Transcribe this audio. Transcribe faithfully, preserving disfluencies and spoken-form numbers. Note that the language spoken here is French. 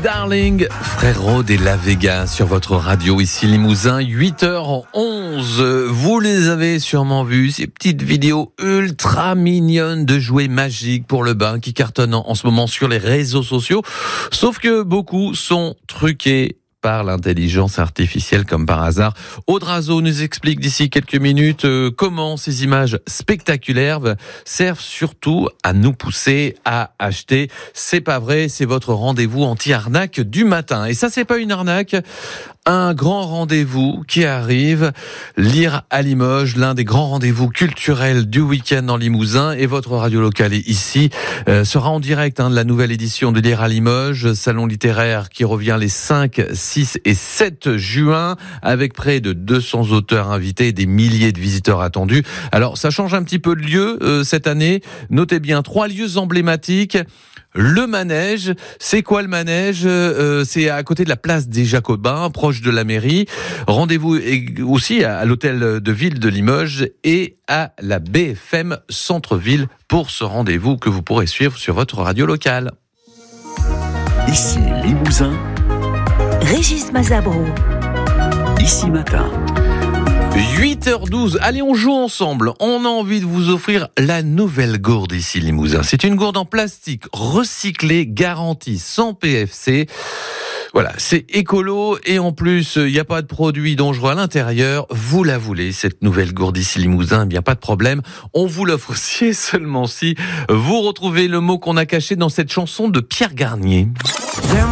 Darling, frérot des La Vega sur votre radio ici Limousin, huit heures onze. Vous les avez sûrement vus, ces petites vidéos ultra mignonnes de jouets magiques pour le bain qui cartonnent en ce moment sur les réseaux sociaux. Sauf que beaucoup sont truqués par l'intelligence artificielle comme par hasard. Audrazo nous explique d'ici quelques minutes euh, comment ces images spectaculaires servent surtout à nous pousser à acheter. C'est pas vrai, c'est votre rendez-vous anti-arnaque du matin. Et ça, c'est pas une arnaque. Un grand rendez-vous qui arrive, Lire à Limoges, l'un des grands rendez-vous culturels du week-end en Limousin, et votre radio locale est ici, euh, sera en direct hein, de la nouvelle édition de Lire à Limoges, salon littéraire qui revient les cinq, six et sept juin, avec près de deux cents auteurs invités et des milliers de visiteurs attendus. Alors ça change un petit peu de lieu euh, cette année, notez bien trois lieux emblématiques. Le manège, c'est quoi le manège ? euh, C'est à côté de la place des Jacobins, proche de la mairie. Rendez-vous aussi à l'hôtel de ville de Limoges et à la B F M Centre-Ville pour ce rendez-vous que vous pourrez suivre sur votre radio locale. Ici Limousin, Régis Mazabro. Ici Matin. huit heures douze, allez on joue ensemble. On a envie de vous offrir la nouvelle gourde ici Limousin. C'est une gourde en plastique recyclée, garantie sans P F C. Voilà, c'est écolo et en plus, il n'y a pas de produits dangereux à l'intérieur. Vous la voulez, cette nouvelle gourde ici Limousin, eh bien pas de problème. On vous l'offre aussi et seulement si vous retrouvez le mot qu'on a caché dans cette chanson de Pierre Garnier.